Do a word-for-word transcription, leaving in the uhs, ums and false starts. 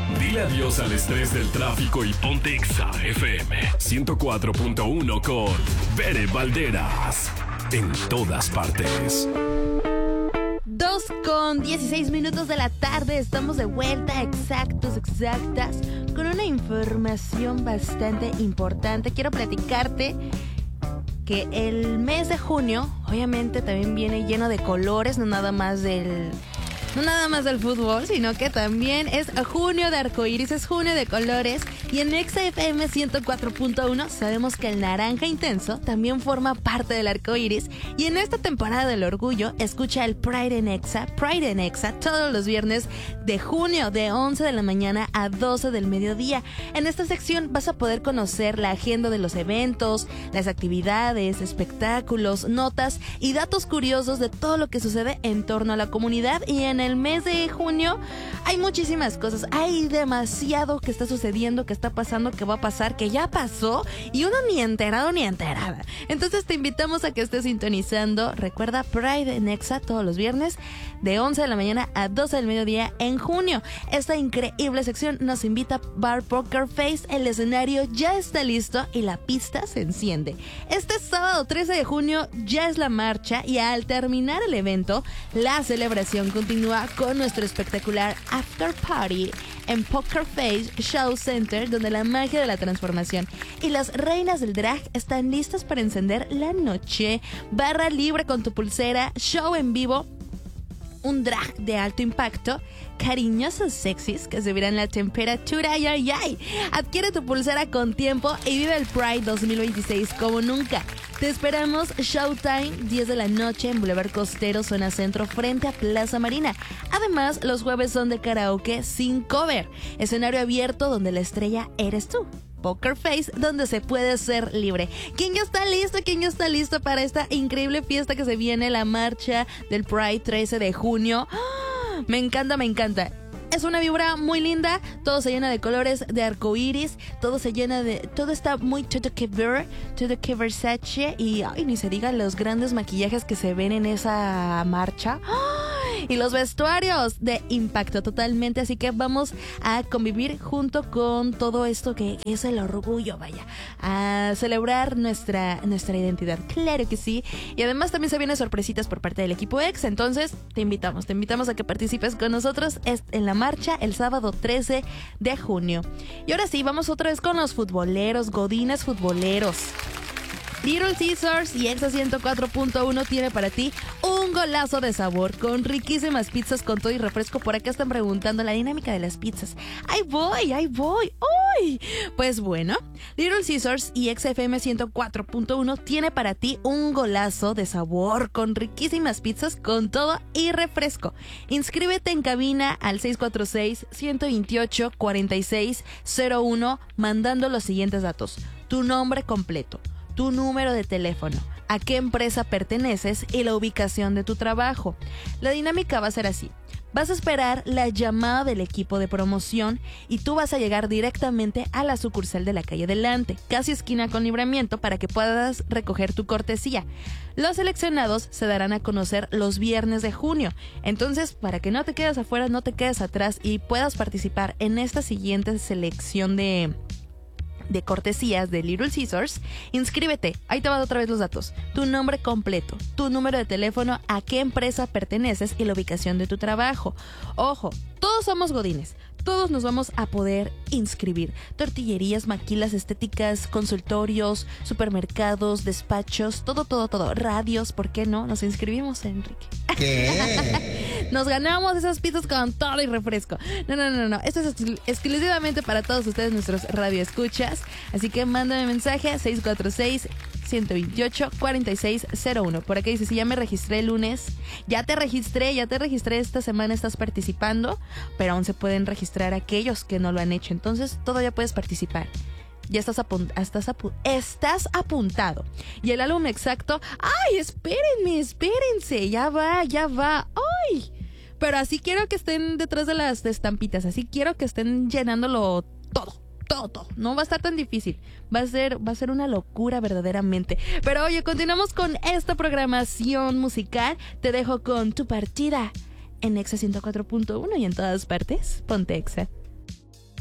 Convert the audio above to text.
Dile adiós al estrés del tráfico y ponte Exa F M ciento cuatro punto uno con Bere Valderas. En todas partes. Dos con dieciséis minutos de la tarde. Estamos de vuelta, exactos, exactas, con una información bastante importante. Quiero platicarte que el mes de junio, obviamente, también viene lleno de colores, no nada más del... No nada más del fútbol, sino que también es junio de arcoíris, es junio de colores. Y en Exa F M ciento cuatro punto uno sabemos que el naranja intenso también forma parte del arcoíris. Y en esta temporada del orgullo, escucha el Pride en Exa, Pride en Exa, todos los viernes de junio, de once de la mañana a doce del mediodía. En esta sección vas a poder conocer la agenda de los eventos, las actividades, espectáculos, notas y datos curiosos de todo lo que sucede en torno a la comunidad. Y en el mes de junio hay muchísimas cosas, hay demasiado que está sucediendo, que está pasando, que va a pasar, que ya pasó y uno ni enterado ni enterada. Entonces te invitamos a que estés sintonizando. Recuerda, Pride en Exa todos los viernes de once de la mañana a doce del mediodía en junio. Esta increíble sección nos invita a Bar Poker Face. El escenario ya está listo y la pista se enciende. Este sábado trece de junio ya es la marcha y al terminar el evento, la celebración continúa con nuestro espectacular After Party en Poker Face Show Center, donde la magia de la transformación y las reinas del drag están listas para encender la noche. Barra libre con tu pulsera, show en vivo, un drag de alto impacto, cariñosos sexys que subirán la temperatura. Ay, ay, ay. Adquiere tu pulsera con tiempo y vive el Pride dos mil veintiséis como nunca. Te esperamos Showtime, diez de la noche en Boulevard Costero, zona centro, frente a Plaza Marina. Además, los jueves son de karaoke sin cover. Escenario abierto donde la estrella eres tú. Poker Face, donde se puede ser libre. ¿Quién ya está listo? ¿Quién ya está listo para esta increíble fiesta que se viene? La marcha del Pride trece de junio. ¡Oh! Me encanta, me encanta. Es una vibra muy linda, todo se llena de colores, de arcoíris, todo se llena de... Todo está muy todo que ver, todo que Versace y ay, ni se diga los grandes maquillajes que se ven en esa marcha. ¡Ay! Y los vestuarios de impacto totalmente, así que vamos a convivir junto con todo esto que, que es el orgullo, vaya, a celebrar nuestra, nuestra identidad, claro que sí. Y además también se vienen sorpresitas por parte del equipo X, entonces te invitamos, te invitamos a que participes con nosotros en la marcha el sábado trece de junio. Y ahora sí, vamos otra vez con los futboleros, godines futboleros. Little Caesars y Exa ciento cuatro punto uno tiene para ti un golazo de sabor con riquísimas pizzas con todo y refresco. Por acá están preguntando la dinámica de las pizzas. ¡Ahí voy! ¡Ahí voy! ¡Uy! Pues bueno, Little Caesars y Exa F M ciento cuatro punto uno tiene para ti un golazo de sabor con riquísimas pizzas con todo y refresco. Inscríbete en cabina al seis cuatro seis, uno dos ocho, cuatro seis cero uno mandando los siguientes datos. Tu nombre completo, tu número de teléfono, a qué empresa perteneces y la ubicación de tu trabajo. La dinámica va a ser así. Vas a esperar la llamada del equipo de promoción y tú vas a llegar directamente a la sucursal de la calle Delante, casi esquina con Libramiento, para que puedas recoger tu cortesía. Los seleccionados se darán a conocer los viernes de junio. Entonces, para que no te quedes afuera, no te quedes atrás y puedas participar en esta siguiente selección de... de cortesías de Little Caesars, inscríbete. Ahí te van otra vez los datos. Tu nombre completo, tu número de teléfono, a qué empresa perteneces y la ubicación de tu trabajo. Ojo, todos somos godines. Todos nos vamos a poder inscribir. Tortillerías, maquilas estéticas, consultorios, supermercados, despachos, todo, todo, todo. Radios, ¿por qué no? Nos inscribimos, Enrique. ¿Qué? Nos ganamos esas pizzas con todo y refresco. No, no, no, no. Esto es exclusivamente para todos ustedes, nuestros radioescuchas. Así que mándame mensaje seis cuatro seis, uno dos ocho, cuatro seis cero uno. Por acá dice, si ya me registré el lunes. Ya te registré, ya te registré esta semana, estás participando, pero aún se pueden registrar aquellos que no lo han hecho. Entonces todavía puedes participar. Ya estás, apunt- estás, apu- estás apuntado. Y el álbum exacto, ¡ay, espérenme, espérense! Ya va, ya va. ¡Ay! Pero así quiero que estén detrás de las estampitas. Así quiero que estén llenándolo todo. Todo, todo. No va a estar tan difícil. Va a ser, va a ser una locura verdaderamente. Pero oye, continuamos con esta programación musical. Te dejo con Tu Partida en Exa ciento cuatro punto uno y en todas partes, ponte Exa.